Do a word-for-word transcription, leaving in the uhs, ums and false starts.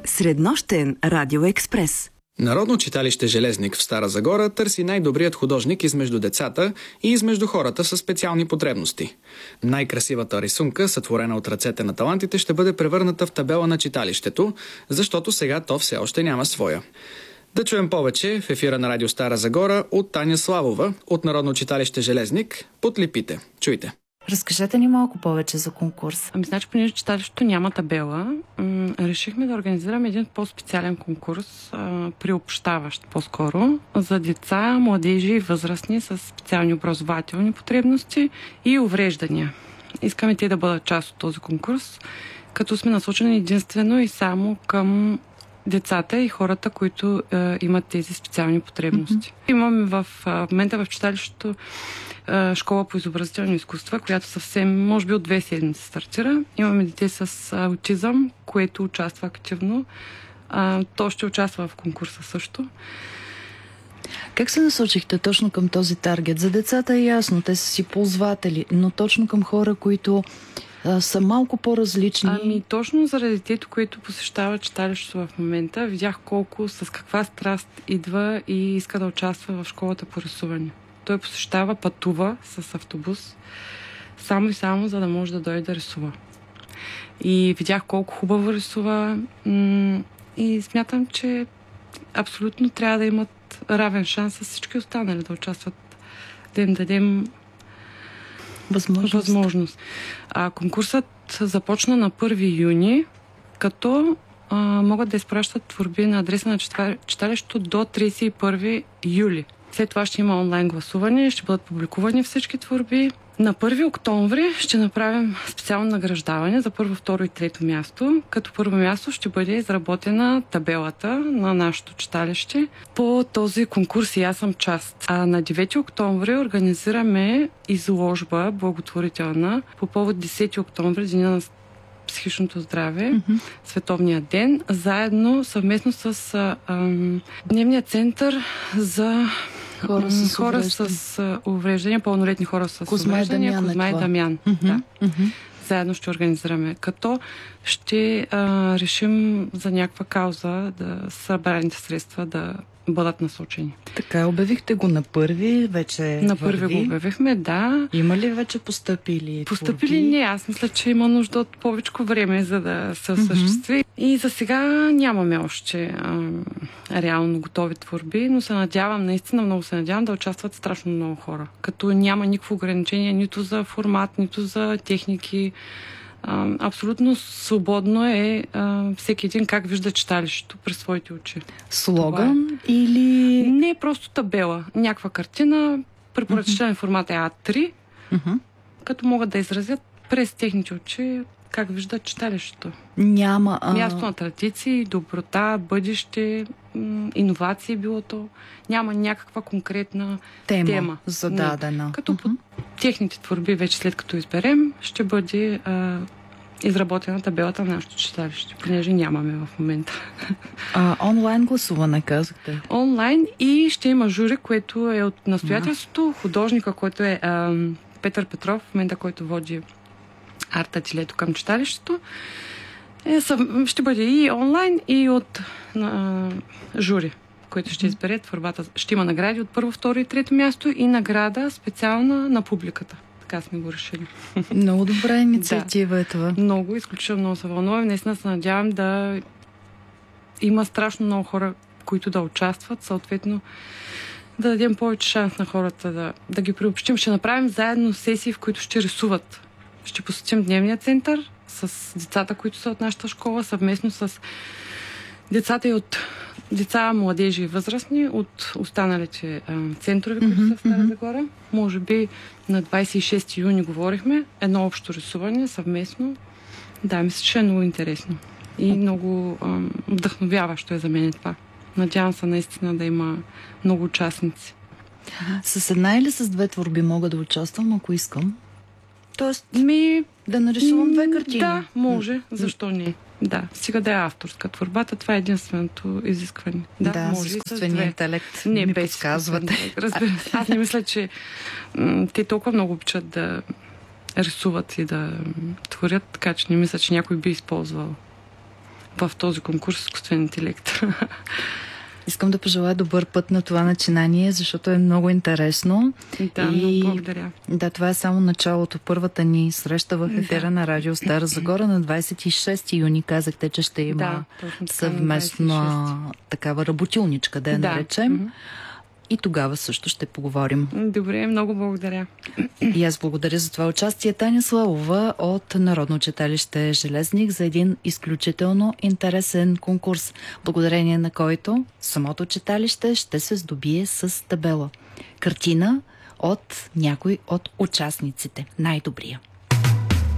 Среднощен радиоекспрес. Народно читалище Железник в Стара Загора търси най-добрият художник измежду децата и измежду хората със специални потребности. Най-красивата рисунка, сътворена от ръцете на талантите, ще бъде превърната в табела на читалището, защото сега то все още няма своя. Да чуем повече в ефира на Радио Стара Загора от Таня Славова от Народно читалище Железник. Подлепите. Чуйте. Разкажете ни малко повече за конкурс. Ами, значи, понеже читалището няма табела, м- решихме да организираме един по-специален конкурс, а, приобщаващ по-скоро, за деца, младежи и възрастни с специални образователни потребности и увреждания. Искаме те да бъдат част от този конкурс, като сме насочени единствено и само към децата и хората, които е, имат тези специални потребности. Mm-hmm. Имаме в, в момента в читалището е, школа по изобразителни изкуства, която съвсем, може би от две седмици стартира. Имаме дете с аутизъм, което участва активно. А, то ще участва в конкурса също. Как се насочихте точно към този таргет? За децата е ясно, те са си ползватели, но точно към хора, които а, са малко по-различни. Ами точно заради детето, което посещава читалището в момента, видях колко, с каква страст идва и иска да участва в школата по рисуване. Той посещава, пътува с автобус, само и само за да може да дойде да рисува. И видях колко хубаво рисува м- и смятам, че абсолютно трябва да имат равен шанс с всички останали да участват, да им дадем възможност. възможност. А, конкурсът започна на първи юни, като а, могат да изпращат творби на адреса на читалището до тридесет и първи юли. След това ще има онлайн гласуване, ще бъдат публикувани всички творби. На първи октомври ще направим специално награждаване за първо, второ и трето място. Като първо място ще бъде изработена табелата на нашето читалище по този конкурс и аз съм част. А на девети октомври организираме изложба благотворителна по повод десети октомври, деня на психичното здраве, mm-hmm. Световния ден, заедно съвместно с а, а, Дневния център за хора с хора увреждания, с увреждания, пълнолетни хора с Козма увреждания, Дамян, Козма и Дамян. Mm-hmm. Да. Mm-hmm. Заедно ще организираме. Като ще а, решим за някаква кауза да събраните средства да бъдат насочени. Така, обявихте го на първи, вече На първи върви. го обявихме, да. Има ли вече постъпили Постъпили творби? не, аз мисля, че има нужда от повече време, за да се осъществи. Mm-hmm. И за сега нямаме още а, реално готови творби, но се надявам, наистина много се надявам да участват страшно много хора. Като няма никакво ограничение нито за формат, нито за техники. А, абсолютно свободно е а, всеки един как вижда читалището през своите очи. Слоган е. или... Не, просто табела. Някаква картина, препоръчителен mm-hmm. формат е А три, mm-hmm. като могат да изразят през техните очи как виждат читалището. Няма... А... Място на традиции, доброта, бъдеще, м- иновации било то. Няма някаква конкретна тема, тема. зададена. Не. Като uh-huh. по техните творби, вече след като изберем, ще бъде а, изработена табелата на нашето читалище, понеже нямаме в момента. А, онлайн гласуване, казахте? Онлайн и ще има жури, което е от настоятелството, художника, който е а, Петър Петров, в момента, който води арт-ателието към читалището. Е, съв... Ще бъде и онлайн, и от а, жури, който ще избере творбата. Ще има награди от първо, второ и трето място и награда специална на публиката. Така сме го решили. Много добра инициатива да. е това. Много, изключително много се вълнувам. Наистина се надявам да има страшно много хора, които да участват, съответно да дадем повече шанс на хората да, да ги приобщим. Ще направим заедно сесии, в които ще рисуват. Ще посетим Дневния център с децата, които са от нашата школа, съвместно с децата и от деца, младежи и възрастни от останалите а, центрове, които mm-hmm, са в Стара Загора. Може би на двадесет и шести юни говорихме. Едно общо рисуване съвместно. Да, мисля, че е много интересно. И много а, вдъхновяващо е за мен това. Надявам се наистина да има много участници. С една или с две творби мога да участвам, ако искам? Тоест, ми, да нарисувам две картини? Да, може. Защо не? Да, сега да е авторска творбата, това е единственото изискване. Да, да може с изкуствения интелект не, ми без подсказвате. Разбира се. Аз не мисля, че м- те толкова много обичат да рисуват и да творят, така че не мисля, че някой би използвал в този конкурс с изкуствен интелект. Искам да пожелая добър път на това начинание, защото е много интересно. Да, и... много благодаря. Да, това е само началото. Първата ни среща в ефира да. на Радио Стара Загора на двадесет и шести юни. Казахте, че ще има да, съвместна такава работилничка, да я да. наречем. Mm-hmm. И тогава също ще поговорим. Добре, много благодаря. И аз благодаря за това участие. Таня Славова от Народно читалище Железник за един изключително интересен конкурс, благодарение на който самото читалище ще се здобие с табела. Картина от някой от участниците. Най-добрия.